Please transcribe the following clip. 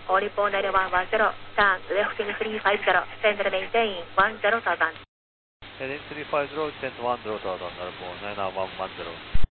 All report 9110, turn left in 350, send and maintain 10,000. Heading 350, send 10,000, Airborne 9110.